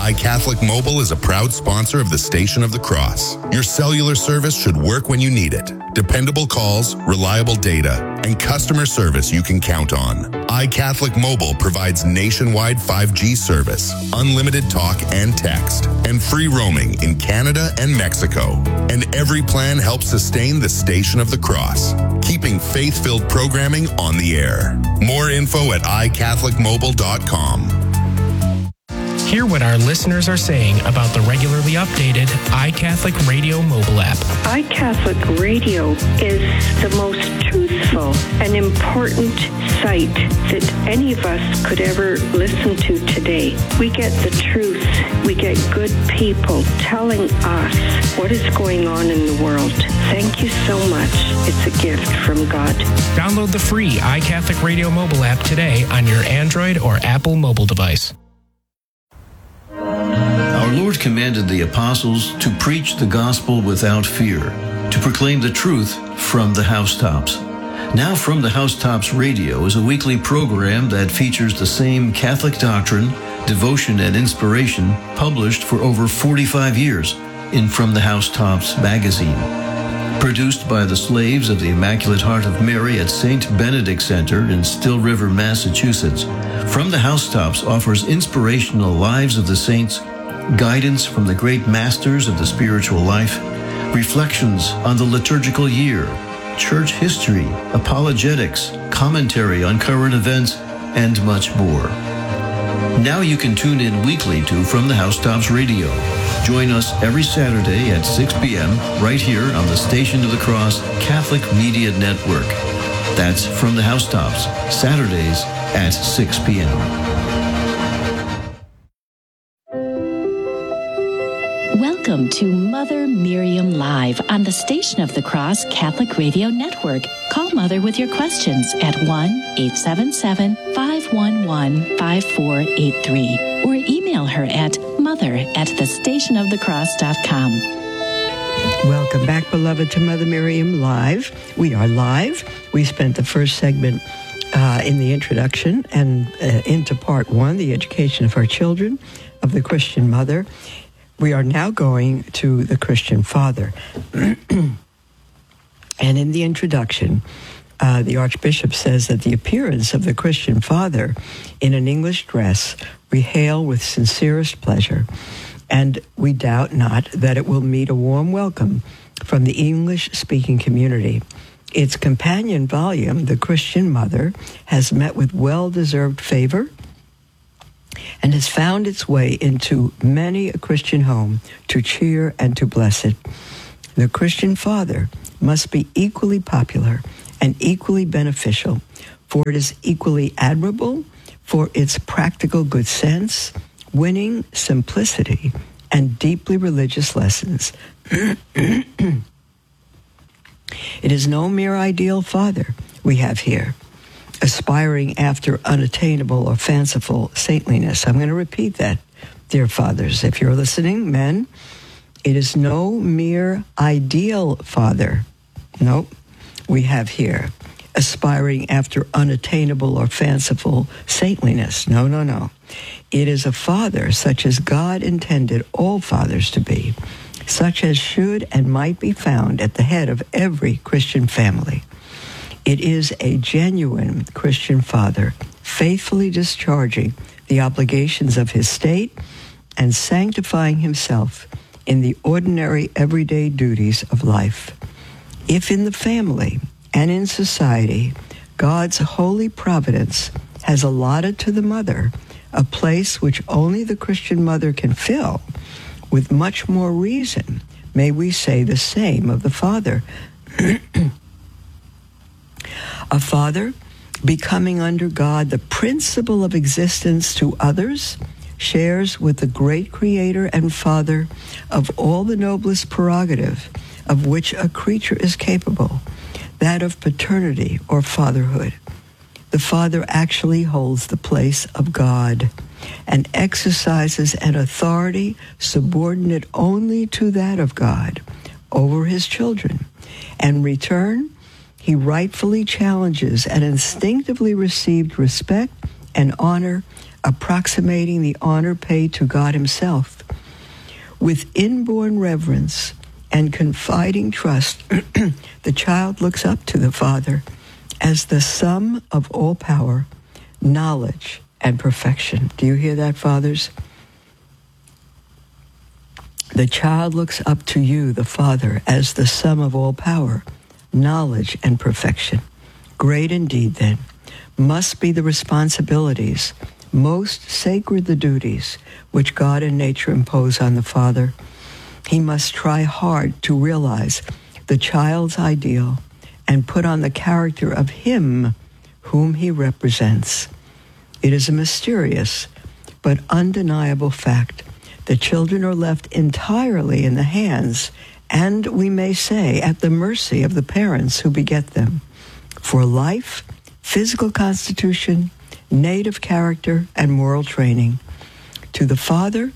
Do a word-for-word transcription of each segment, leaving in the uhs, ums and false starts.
iCatholic Mobile is a proud sponsor of the Station of the Cross. Your cellular service should work when you need it. Dependable calls, reliable data, and customer service you can count on. iCatholic Mobile provides nationwide five G service, unlimited talk and text, and free roaming in Canada and Mexico. And every plan helps sustain the Station of the Cross, keeping faith-filled programming on the air. More info at i catholic mobile dot com. Hear what our listeners are saying about the regularly updated iCatholic Radio mobile app. iCatholic Radio is the most truthful and important site that any of us could ever listen to today. We get the truth. We get good people telling us what is going on in the world. Thank you so much. It's a gift from God. Download the free iCatholic Radio mobile app today on your Android or Apple mobile device. Our Lord commanded the apostles to preach the gospel without fear, to proclaim the truth from the housetops. Now From the Housetops Radio is a weekly program that features the same Catholic doctrine, devotion, and inspiration published for over forty-five years in From the Housetops magazine. Produced by the slaves of the Immaculate Heart of Mary at Saint Benedict Center in Still River, Massachusetts, From the Housetops offers inspirational lives of the saints, guidance from the great masters of the spiritual life, reflections on the liturgical year, church history, apologetics, commentary on current events, and much more. Now you can tune in weekly to From the Housetops Radio. Join us every Saturday at six p.m. right here on the Station of the Cross Catholic Media Network. That's From the Housetops, Saturdays at six p.m. Welcome to Mother Miriam Live on the Station of the Cross Catholic Radio Network. Call Mother with your questions at one eight seven seven, five one one, five four eight three or email her at mother at the station of the cross dot com. Welcome back, beloved, to Mother Miriam Live. We are live. We spent the first segment uh, in the introduction and uh, into part one, the education of our children, of the Christian mother. We are now going to the Christian father. And in the introduction, uh, the Archbishop says that the appearance of the Christian father in an English dress we hail with sincerest pleasure, and we doubt not that it will meet a warm welcome from the English-speaking community. Its companion volume, The Christian Mother, has met with well-deserved favor and has found its way into many a Christian home to cheer and to bless it. The Christian father must be equally popular and equally beneficial, for it is equally admirable for its practical good sense, winning simplicity, and deeply religious lessons. It is no mere ideal father we have here, aspiring after unattainable or fanciful saintliness. I'm going to repeat that, dear fathers. If you're listening, men, it is no mere ideal father. Nope, we have here, aspiring after unattainable or fanciful saintliness. No, no, no. It is a father such as God intended all fathers to be, such as should and might be found at the head of every Christian family. It is a genuine Christian father, faithfully discharging the obligations of his state and sanctifying himself in the ordinary everyday duties of life. If in the family and in society, God's holy providence has allotted to the mother a place which only the Christian mother can fill, with much more reason may we say the same of the father. A father, becoming under God the principle of existence to others, shares with the great Creator and Father of all the noblest prerogative of which a creature is capable, that of paternity or fatherhood. The father actually holds the place of God and exercises an authority subordinate only to that of God over his children. In return, he rightfully challenges and instinctively received respect and honor approximating the honor paid to God himself. With inborn reverence and confiding trust, the child looks up to the Father as the sum of all power, knowledge, and perfection. Do you hear that, fathers? The child looks up to you, the Father, as the sum of all power, knowledge, and perfection. Great indeed, then, must be the responsibilities, most sacred the duties, which God and nature impose on the Father. He must try hard to realize the child's ideal and put on the character of him whom he represents. It is a mysterious but undeniable fact that children are left entirely in the hands, and we may say at the mercy of the parents who beget them, for life, physical constitution, native character, and moral training. To the father,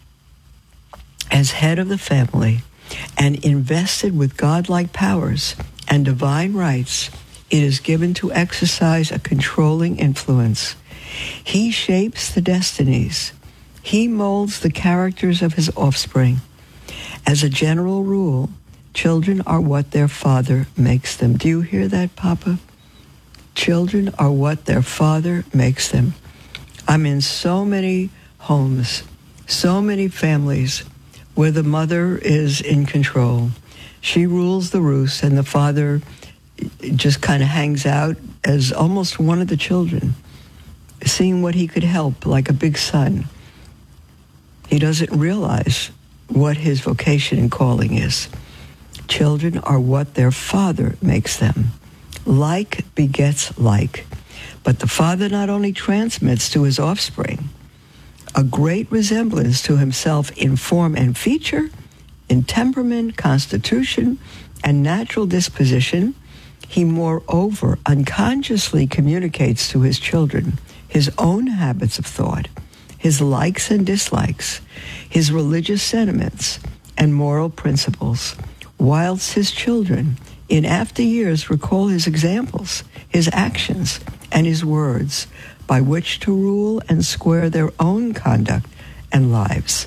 as head of the family, and invested with godlike powers and divine rights, it is given to exercise a controlling influence. He shapes the destinies. He molds the characters of his offspring. As a general rule, children are what their father makes them. Do you hear that, Papa? Children are what their father makes them. I'm in so many homes, so many families where the mother is in control. She rules the roost, and the father just kind of hangs out as almost one of the children, seeing what he could help, like a big son. He doesn't realize what his vocation and calling is. Children are what their father makes them. Like begets like. But the father not only transmits to his offspring a great resemblance to himself in form and feature, in temperament, constitution, and natural disposition, he moreover unconsciously communicates to his children his own habits of thought, his likes and dislikes, his religious sentiments and moral principles, whilst his children in after years recall his examples, his actions, and his words by which to rule and square their own conduct and lives.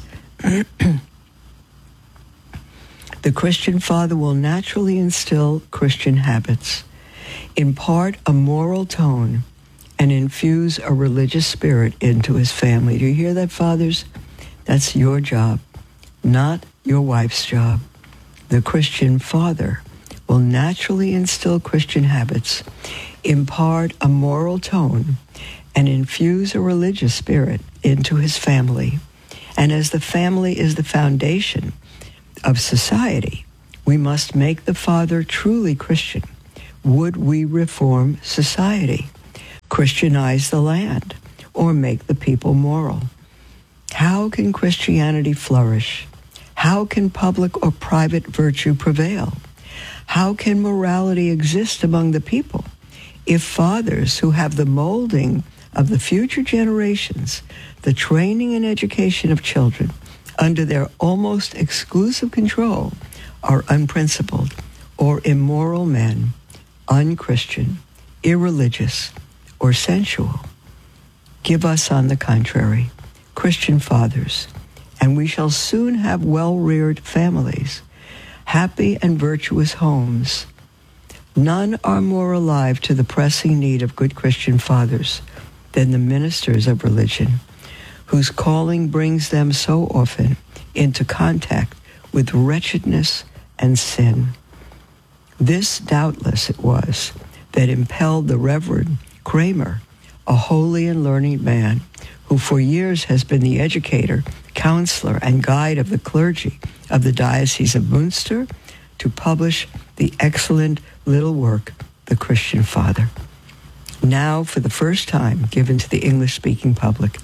The Christian father will naturally instill Christian habits, impart a moral tone, and infuse a religious spirit into his family. Do you hear that, fathers? That's your job, not your wife's job. The Christian father will naturally instill Christian habits, impart a moral tone, and infuse a religious spirit into his family. And as the family is the foundation of society, we must make the father truly Christian. Would we reform society, Christianize the land, or make the people moral? How can Christianity flourish? How can public or private virtue prevail? How can morality exist among the people if fathers who have the molding of the future generations, the training and education of children under their almost exclusive control, are unprincipled or immoral men, unchristian, irreligious, or sensual? Give us, on the contrary, Christian fathers, and we shall soon have well-reared families, happy and virtuous homes. None are more alive to the pressing need of good Christian fathers than the ministers of religion, whose calling brings them so often into contact with wretchedness and sin. This, doubtless, it was that impelled the Reverend Kramer, a holy and learned man who for years has been the educator, counselor, and guide of the clergy of the Diocese of Münster, to publish the excellent little work, The Christian Father, now for the first time given to the English-speaking public.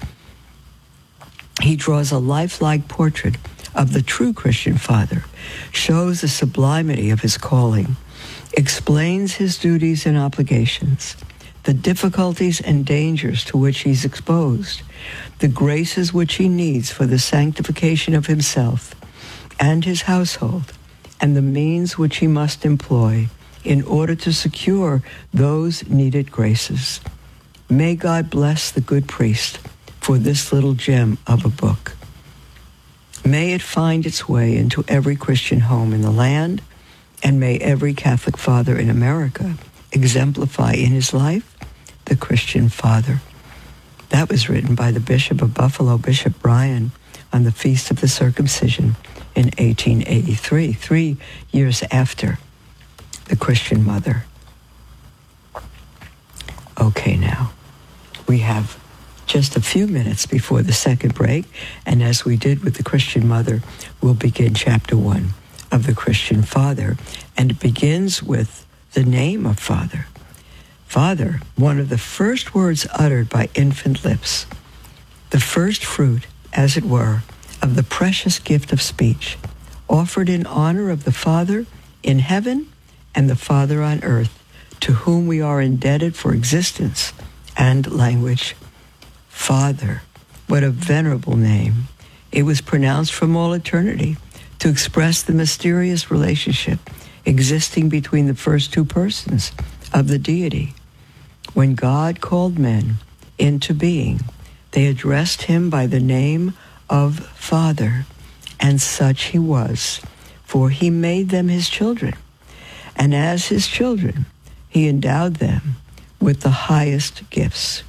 He draws a lifelike portrait of the true Christian father, shows the sublimity of his calling, explains his duties and obligations, the difficulties and dangers to which he's exposed, the graces which he needs for the sanctification of himself and his household, and the means which he must employ in order to secure those needed graces. May God bless the good priest, for this little gem of a book. May it find its way into every Christian home in the land, and may every Catholic father in America exemplify in his life the Christian father. That was written by the Bishop of Buffalo, Bishop Bryan, on the Feast of the Circumcision in eighteen eighty-three, three years after the Christian mother. Okay, now, we have just a few minutes before the second break, and as we did with the Christian mother, we'll begin chapter one of the Christian father, and it begins with the name of Father. Father, one of the first words uttered by infant lips, the first fruit, as it were, of the precious gift of speech, offered in honor of the Father in heaven and the Father on earth, to whom we are indebted for existence and language. Father, what a venerable name. It was pronounced from all eternity to express the mysterious relationship existing between the first two persons of the deity. When God called men into being, they addressed him by the name of Father, and such he was, for he made them his children, and as his children, he endowed them with the highest gifts.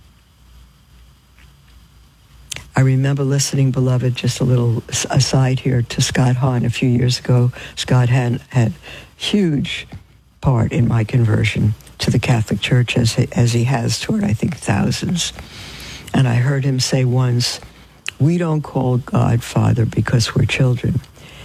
I remember listening, beloved, just a little aside here, to Scott Hahn a few years ago. Scott Hahn had huge part in my conversion to the Catholic Church, as he, as he has toward, I think, thousands. And I heard him say once, we don't call God Father because we're children.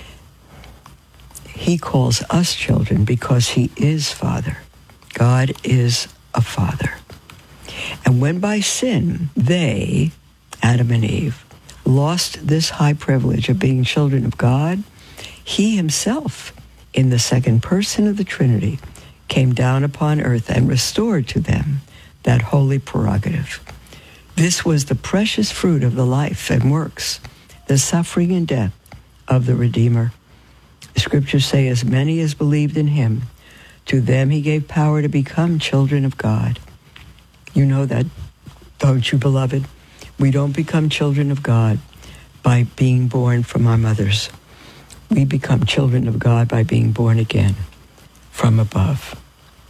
He calls us children because he is Father. God is a Father. And when by sin they, Adam and Eve, lost this high privilege of being children of God, he himself, in the second person of the Trinity, came down upon earth and restored to them that holy prerogative. This was the precious fruit of the life and works, the suffering and death of the Redeemer. The scriptures say, as many as believed in him, to them he gave power to become children of God. You know that, don't you, beloved? We don't become children of God by being born from our mothers. We become children of God by being born again from above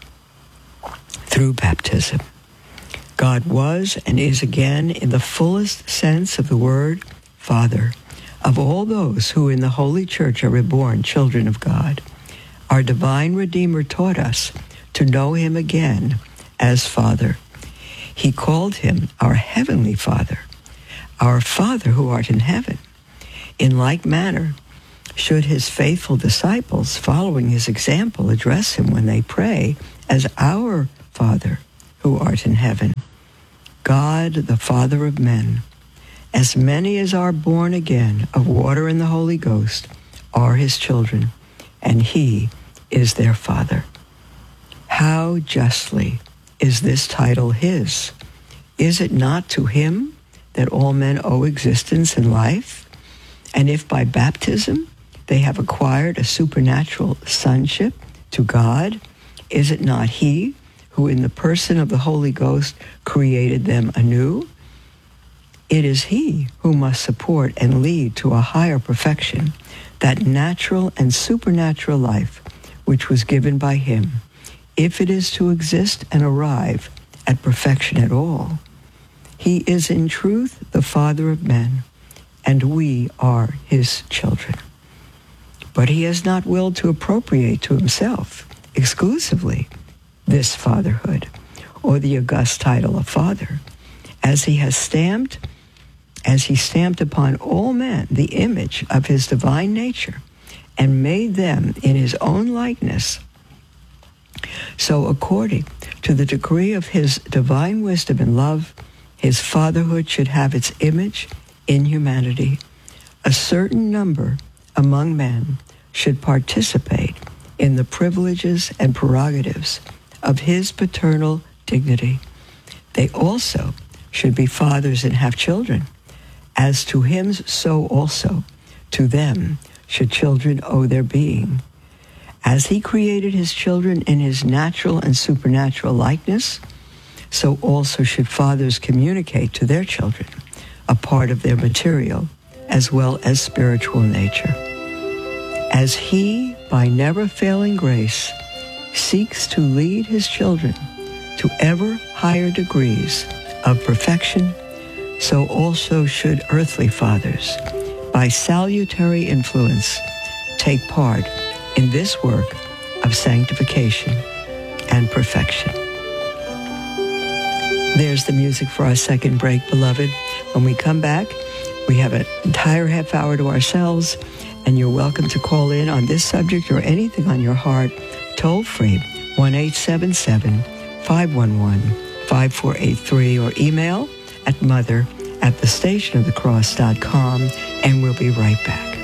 through baptism. God was and is again, in the fullest sense of the word, Father of all those who in the Holy Church are reborn children of God. Our divine Redeemer taught us to know him again as Father. He called him our heavenly Father, our Father who art in heaven. In like manner, should his faithful disciples, following his example, address him when they pray as our Father who art in heaven. God, the Father of men, as many as are born again of water and the Holy Ghost, are his children, and he is their Father. How justly is this title his? Is it not to him that all men owe existence and life? And if by baptism they have acquired a supernatural sonship to God, is it not he who in the person of the Holy Ghost created them anew? It is he who must support and lead to a higher perfection that natural and supernatural life which was given by him, if it is to exist and arrive at perfection at all. He is in truth the Father of men, and we are his children. But he has not willed to appropriate to himself exclusively this fatherhood, or the august title of Father, as he has stamped, as he stamped upon all men the image of his divine nature, and made them in his own likeness. So according to the degree of his divine wisdom and love, his fatherhood should have its image in humanity. A certain number among men should participate in the privileges and prerogatives of his paternal dignity. They also should be fathers and have children. As to him, so also to them should children owe their being. As he created his children in his natural and supernatural likeness, so also should fathers communicate to their children a part of their material as well as spiritual nature. As he, by never-failing grace, seeks to lead his children to ever higher degrees of perfection, so also should earthly fathers, by salutary influence, take part in this work of sanctification and perfection. There's the music for our second break, beloved. When we come back, we have an entire half hour to ourselves, and you're welcome to call in on this subject or anything on your heart, toll free, one eight seven seven, five one one, five four eight three, or email at mother at the station of the cross dot com, and we'll be right back.